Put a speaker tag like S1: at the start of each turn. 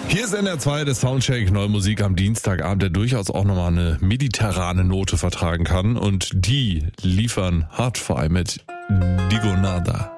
S1: Hier ist NR2, der Soundcheck, neue Musik am Dienstagabend, der durchaus auch nochmal eine mediterrane Note vertragen kann. Und die liefern hart vor allem mit Digonada.